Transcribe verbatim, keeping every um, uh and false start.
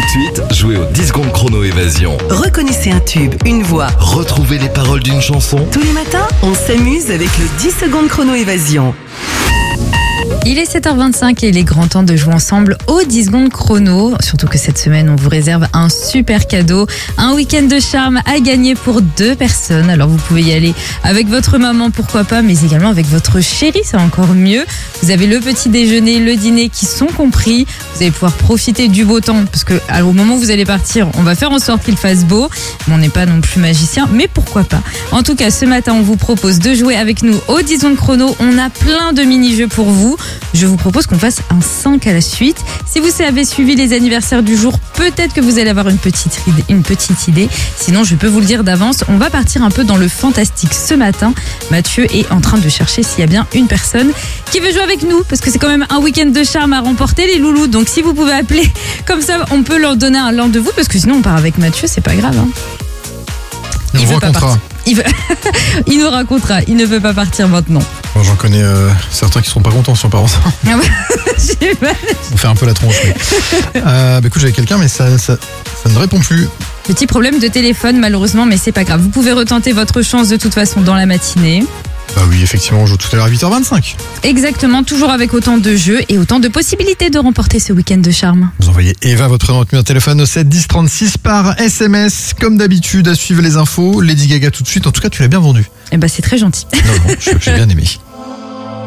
de suite, jouez au dix secondes chrono évasion. Reconnaissez un tube, une voix. Retrouvez les paroles d'une chanson. Tous les matins, on s'amuse avec le dix secondes chrono évasion. Il est sept heures vingt-cinq et il est grand temps de jouer ensemble au dix secondes chrono. Surtout que cette semaine, on vous réserve un super cadeau. Un week-end de charme à gagner pour deux personnes. Alors vous pouvez y aller avec votre maman, pourquoi pas, mais également avec votre chérie, c'est encore mieux. Vous avez le petit déjeuner, le dîner qui sont compris. Vous allez pouvoir profiter du beau temps parce que alors, au moment où vous allez partir, on va faire en sorte qu'il fasse beau. Mais on n'est pas non plus magicien, mais pourquoi pas. En tout cas, ce matin, on vous propose de jouer avec nous au dix secondes chrono. On a plein de mini-jeux pour vous. Je vous propose qu'on fasse un cinq à la suite. Si vous avez suivi les anniversaires du jour, peut-être que vous allez avoir une petite idée, une petite idée. Sinon, je peux vous le dire d'avance, on va partir un peu dans le fantastique ce matin. Mathieu est en train de chercher s'il y a bien une personne qui veut jouer avec nous, parce que c'est quand même un week-end de charme à remporter, les loulous. Donc si vous pouvez appeler, comme ça, on peut leur donner un l'un de vous, parce que sinon on part avec Mathieu, c'est pas grave. Hein. Il, Il vous veut pas racontera. partir. Il, veut... il nous racontera. Il ne veut pas partir maintenant. Bon, j'en connais euh, certains qui seront pas contents si on part ensemble. Ah ouais, j'ai mal. On fait un peu la tronche. Mais... euh, bah écoute, j'avais quelqu'un, mais ça, ça, ça ne répond plus. Petit problème de téléphone malheureusement, mais c'est pas grave. Vous pouvez retenter votre chance de toute façon dans la matinée. Bah oui, effectivement, on joue tout à l'heure à huit heures vingt-cinq. Exactement, toujours avec autant de jeux et autant de possibilités de remporter ce week-end de charme. Vous envoyez Eva, votre prénom, votre numéro de téléphone au sept dix trente-six par S M S. Comme d'habitude, à suivre les infos. Lady Gaga tout de suite. En tout cas, tu l'as bien vendu. Eh ben c'est très gentil. Non, non, j'ai bien aimé.